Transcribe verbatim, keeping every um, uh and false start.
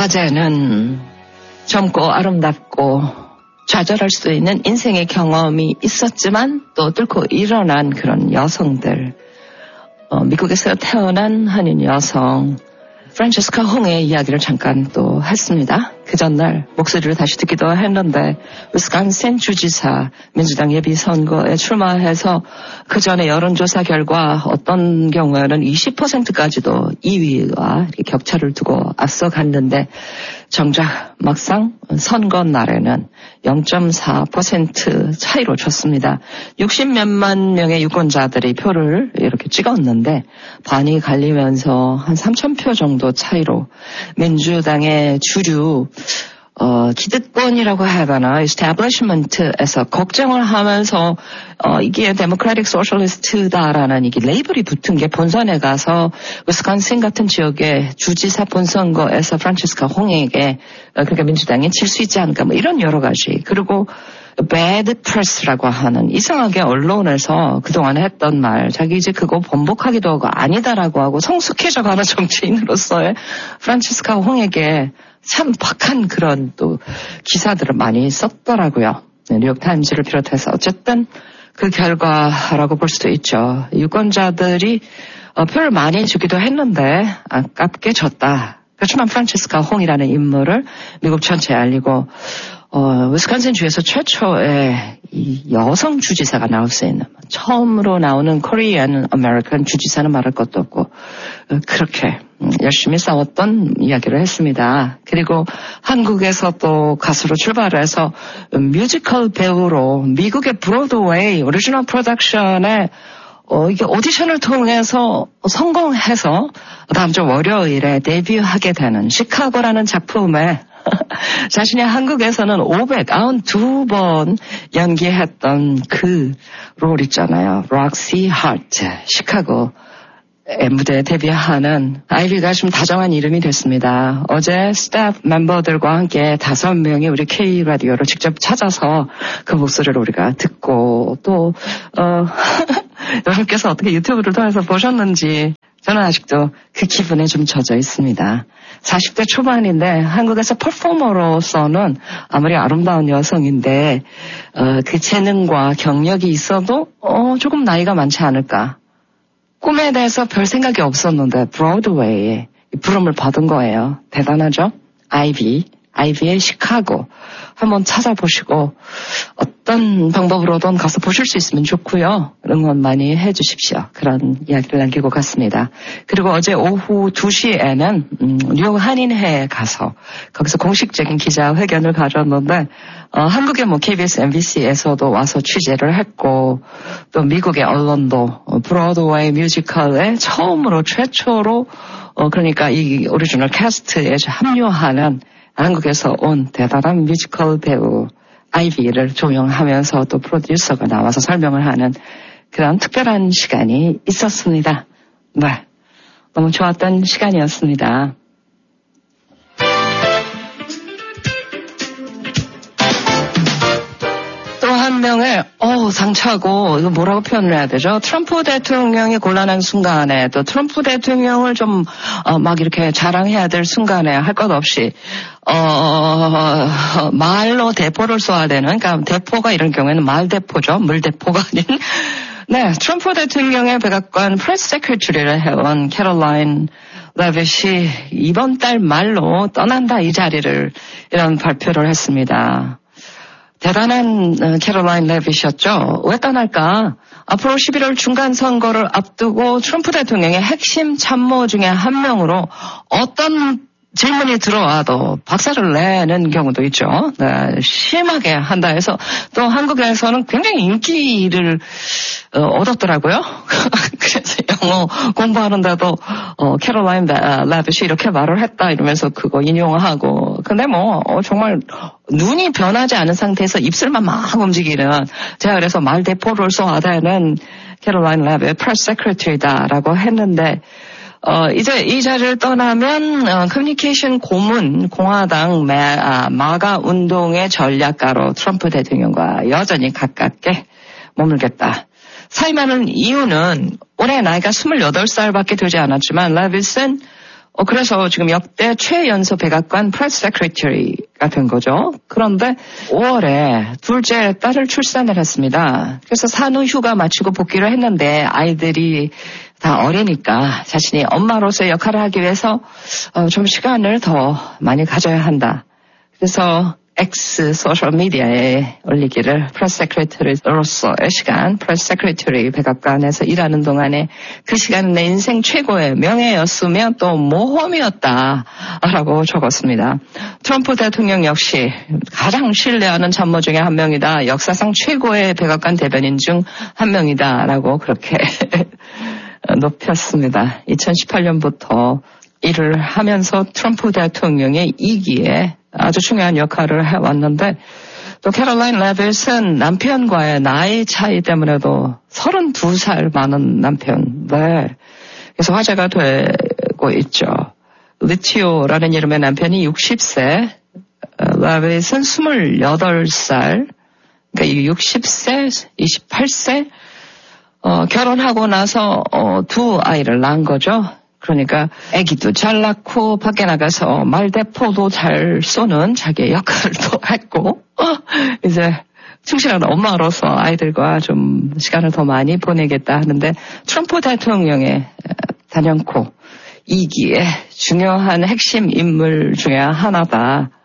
어제는 젊고 아름답고 좌절할 수 있는 인생의 경험이 있었지만 또 뚫고 일어난 그런 여성들, 어, 미국에서 태어난 한인 여성 프란체스카 홍의 이야기를 잠깐 또 했습니다. 그 전날 목소리를 다시 듣기도 했는데 위스콘신 주지사 민주당 예비선거에 출마해서 그 전에 여론조사 결과 어떤 경우에는 이십 퍼센트까지도 이 위와 이렇게 격차를 두고 앞서갔는데 정작 막상 선거 날에는 영 점 사 퍼센트 차이로 졌습니다. 육십몇만 명의 유권자들이 표를 이렇게 찍었는데 반이 갈리면서 한 삼천 표 정도 차이로 민주당의 주류 어, 기득권이라고 해야 하나, 에스태블리시먼트에서 걱정을 하면서, 어, 이게 데모크라틱 소셜리스트다라는 이게 레이블이 붙은 게 본선에 가서, 위스콘신 같은 지역의 주지사 본선거에서 프란체스카 홍에게, 어, 그러니까 민주당이 질 수 있지 않을까, 뭐 이런 여러 가지. 그리고, bad press라고 하는 이상하게 언론에서 그동안 했던 말, 자기 이제 그거 번복하기도 하고 아니다라고 하고 성숙해져가는 정치인으로서의 프란체스카 홍에게 참 박한 그런 또 기사들을 많이 썼더라고요. 뉴욕타임즈를 비롯해서 어쨌든 그 결과라고 볼 수도 있죠. 유권자들이 표를 많이 주기도 했는데 아깝게 졌다. 그렇지만 프란체스카 홍이라는 인물을 미국 전체에 알리고 어, 위스콘신 주에서 최초의 이 여성 주지사가 나올 수 있는, 처음으로 나오는 코리안 아메리칸 주지사는 말할 것도 없고, 그렇게 열심히 싸웠던 이야기를 했습니다. 그리고 한국에서 또 가수로 출발해서 뮤지컬 배우로 미국의 브로드웨이 오리지널 프로덕션에 어, 이게 오디션을 통해서 성공해서 다음 주 월요일에 데뷔하게 되는 시카고라는 작품에 자신이 한국에서는 오백구십이 번 연기했던 그 롤 있잖아요. 록시 하트, 시카고의 무대에 데뷔하는 아이비가 좀 다정한 이름이 됐습니다. 어제 스태프 멤버들과 함께 다섯 명이 우리 K라디오를 직접 찾아서 그 목소리를 우리가 듣고 또 어, 여러분께서 어떻게 유튜브를 통해서 보셨는지 저는 아직도 그 기분에 좀 젖어 있습니다. 사십 대 초반인데 한국에서 퍼포머로서는 아무리 아름다운 여성인데 어, 그 재능과 경력이 있어도 어, 조금 나이가 많지 않을까. 꿈에 대해서 별 생각이 없었는데 브로드웨이에 부름을 받은 거예요. 대단하죠? 아이비, 아이비의 시카고 한번 찾아보시고 어떤 방법으로든 가서 보실 수 있으면 좋고요. 응원 많이 해주십시오. 그런 이야기를 남기고 갔습니다. 그리고 어제 오후 두 시에는 음, 뉴욕 한인회에 가서 거기서 공식적인 기자회견을 가졌는데 어, 한국의 뭐 케이비에스, 엠비씨에서도 와서 취재를 했고 또 미국의 언론도 어, 브로드웨이 뮤지컬에 처음으로 최초로 어, 그러니까 이 오리지널 캐스트에 합류하는 한국에서 온 대단한 뮤지컬 배우 아이비를 조명하면서 또 프로듀서가 나와서 설명을 하는 그런 특별한 시간이 있었습니다. 네, 너무 좋았던 시간이었습니다. 또 한 명의 어 상차고 이거 뭐라고 표현을 해야 되죠? 트럼프 대통령이 곤란한 순간에 또 트럼프 대통령을 좀 어, 막 이렇게 자랑해야 될 순간에 할 것 없이 어 말로 대포를 쏘아야 되는, 그러니까 대포가 이런 경우에는 말대포죠. 물대포가 아닌. 네, 트럼프 대통령의 백악관 프레스 세크리터리를 해온 캐롤라인 레빗이 이번 달 말로 떠난다 이 자리를 이런 발표를 했습니다. 대단한 캐롤라인 레빗이었죠. 왜 떠날까? 앞으로 십일월 중간 선거를 앞두고 트럼프 대통령의 핵심 참모 중에 한 명으로 어떤 질문이 들어와도 박살을 내는 경우도 있죠. 네, 심하게 한다 해서 또 한국에서는 굉장히 인기를 어, 얻었더라고요. 그래서 영어 공부하는데도 어, 캐롤라인 레빗이 이렇게 말을 했다 이러면서 그거 인용하고. 근데 뭐 어, 정말 눈이 변하지 않은 상태에서 입술만 막 움직이는, 제가 그래서 말대포를 쏘아대는 캐롤라인 레빗 프레스 세크리터리다라고 했는데 어, 이제 이 자리를 떠나면, 어, 커뮤니케이션 고문, 공화당 매, 아, 마가 운동의 전략가로 트럼프 대통령과 여전히 가깝게 머물겠다. 사임하는 이유는 올해 나이가 스물여덟 살밖에 되지 않았지만, 레빗은, 어, 그래서 지금 역대 최연소 백악관 프레스 세크리터리가 된 거죠. 그런데 오월에 둘째 딸을 출산을 했습니다. 그래서 산후 휴가 마치고 복귀를 했는데 아이들이 다 어리니까 자신이 엄마로서의 역할을 하기 위해서 어, 좀 시간을 더 많이 가져야 한다. 그래서 X 소셜미디어에 올리기를 프레스 세크리터리로서의 시간, 프레스 세크리터리 백악관에서 일하는 동안에 그 시간은 내 인생 최고의 명예였으며 또 모험이었다라고 적었습니다. 트럼프 대통령 역시 가장 신뢰하는 참모 중에 한 명이다. 역사상 최고의 백악관 대변인 중 한 명이다라고 그렇게 높였습니다. 이천십팔 년부터 일을 하면서 트럼프 대통령의 이 기에 아주 중요한 역할을 해왔는데 또 캐롤라인 레빗은 남편과의 나이 차이 때문에도 서른두 살 많은 남편. 네. 그래서 화제가 되고 있죠. 리티오라는 이름의 남편이 육십 세, 레빗은 스물여덟 살, 그러니까 육십 세, 이십팔 세, 어, 결혼하고 나서 어, 두 아이를 낳은 거죠. 그러니까 아기도 잘 낳고 밖에 나가서 말대포도 잘 쏘는 자기의 역할도 했고 이제 충실한 엄마로서 아이들과 좀 시간을 더 많이 보내겠다 하는데 트럼프 대통령의 단연코 이 기에 중요한 핵심 인물 중에 하나다.